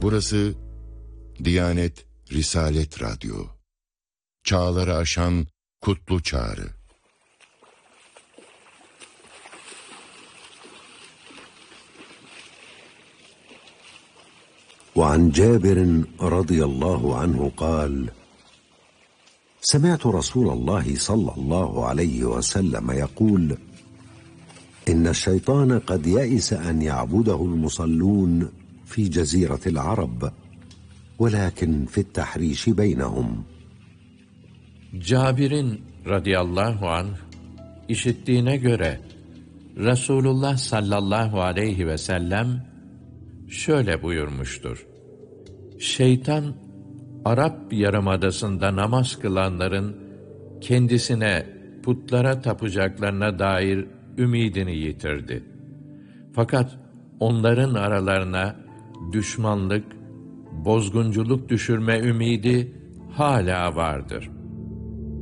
Burası Diyanet Risalet Radyo. Çağları aşan kutlu çağrı. وعن جابر رضي الله عنه قال: سمعت رسول الله صلى الله عليه وسلم يقول: إن الشيطان قد يئس أن يعبده المصلون في جزيرة العرب ولكن في التحريش بينهم. Cabir'in radıyallahu anh işittiğine göre Resulullah sallallahu aleyhi ve sellem şöyle buyurmuştur: Şeytan, Arap Yarımadası'nda namaz kılanların kendisine putlara tapacaklarına dair ümidini yitirdi. Fakat onların aralarına düşmanlık, bozgunculuk düşürme ümidi hala vardır.